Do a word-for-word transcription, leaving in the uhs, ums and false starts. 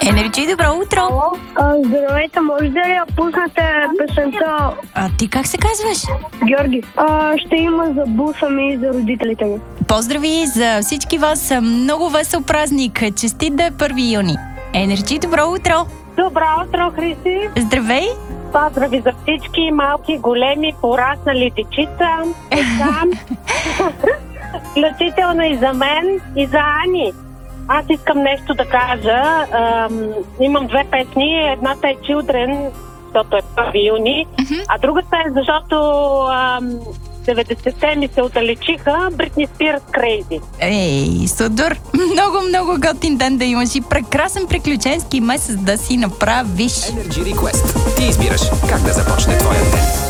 Енерджи, добро утро! Ало, а, здравейте, може да ли я пуснете песента А ти как се казваш? Георги? А, ще има за буса ми и за родителите ми. Поздрави за всички вас! Много весел празник! Честит да е първи юни! Енерджи, добро утро! Добро утро, Христи! Здравей! Поздрави за всички, малки, големи, пораснали дечица. Там. Включително и за мен, и за Ани. Аз искам нещо да кажа. Ам, имам две песни. Едната е Children, защото е първи юни, а другата е защото ам, деветдесетте ми се отдалечиха. Бритни Спирс Crazy. Ей, Судор! Много, много готин ден да имаш и прекрасен приключенски месец да си направиш. Energy Request. Ти избираш как да започне твоя ден.